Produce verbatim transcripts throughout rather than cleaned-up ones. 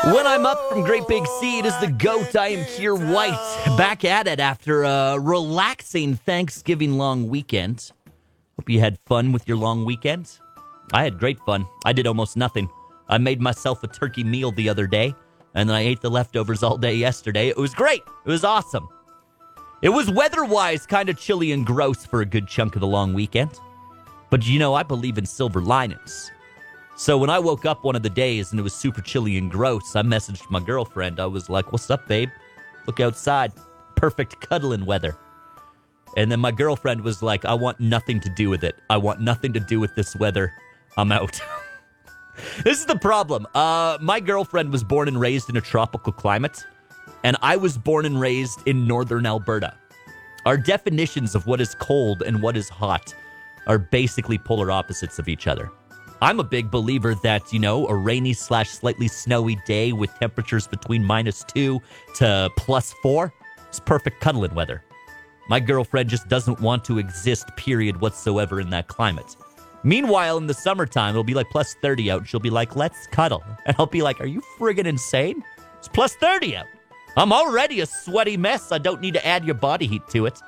When I'm up from Great Big Sea, it is the GOAT. I am Keir White, back at it after a relaxing Thanksgiving long weekend. Hope you had fun with your long weekend. I had great fun. I did almost nothing. I made myself a turkey meal the other day, and then I ate the leftovers all day yesterday. It was great. It was awesome. It was weather-wise kind of chilly and gross for a good chunk of the long weekend. But, you know, I believe in silver linings. So when I woke up one of the days and it was super chilly and gross, I messaged my girlfriend. I was like, what's up, babe? Look outside. Perfect cuddling weather. And then my girlfriend was like, I want nothing to do with it. I want nothing to do with this weather. I'm out. This is the problem. Uh, my girlfriend was born and raised in a tropical climate, and I was born and raised in northern Alberta. Our definitions of what is cold and what is hot are basically polar opposites of each other. I'm a big believer that, you know, a rainy slash slightly snowy day with temperatures between minus two to plus four is perfect cuddling weather. My girlfriend just doesn't want to exist, period, whatsoever in that climate. Meanwhile, in the summertime, it'll be like plus thirty out. She'll be like, let's cuddle. And I'll be like, are you friggin' insane? It's plus thirty out. I'm already a sweaty mess. I don't need to add your body heat to it.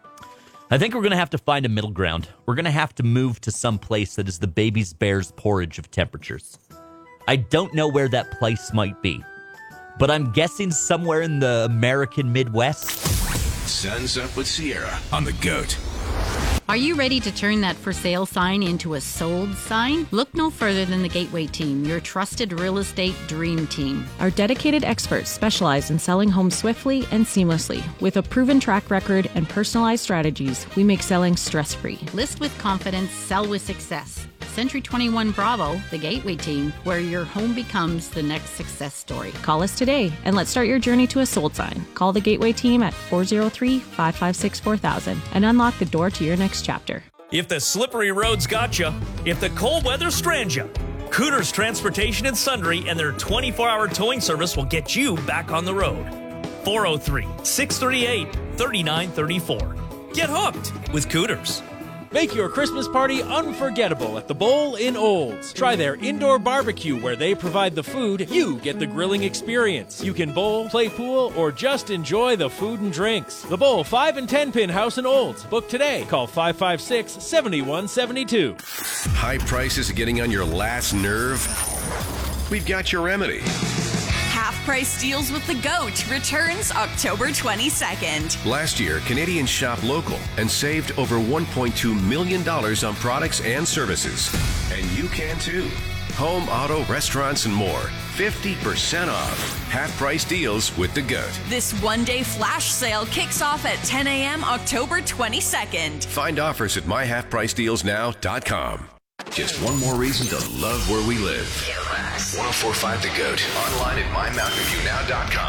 I think we're going to have to find a middle ground. We're going to have to move to some place that is the baby's bear's porridge of temperatures. I don't know where that place might be, but I'm guessing somewhere in the American Midwest. Sun's Up with Sierra on the GOAT. Are you ready to turn that for sale sign into a sold sign? Look no further than the Gateway Team, your trusted real estate dream team. Our dedicated experts specialize in selling homes swiftly and seamlessly. With a proven track record and personalized strategies, we make selling stress-free. List with confidence, sell with success. Century twenty-one Bravo, the Gateway Team, where your home becomes the next success story. Call us today and let's start your journey to a sold sign. Call the Gateway Team at four oh three, five five six, four thousand and unlock the door to your next chapter. If the slippery roads got you, if the cold weather strands you, Cooters Transportation and Sundry and their twenty-four hour towing service will get you back on the road. four oh three, six three eight, three nine three four. Get hooked with Cooters. Make your Christmas party unforgettable at the Bowl in Olds. Try their indoor barbecue where they provide the food, you get the grilling experience. You can bowl, play pool, or just enjoy the food and drinks. The Bowl five and ten pin house in Olds. Book today. Call five five six, seven one seven two. High prices are getting on your last nerve? We've got your remedy. Half Price Deals with the GOAT returns October twenty-second. Last year, Canadians shopped local and saved over one point two million dollars on products and services. And you can too. Home, auto, restaurants, and more. fifty percent off. Half Price Deals with the GOAT. This one-day flash sale kicks off at ten a.m. October twenty-second. Find offers at my half price deals now dot com. Just one more reason to love where we live. one oh four point five The GOAT. Online at my mountain view now dot com.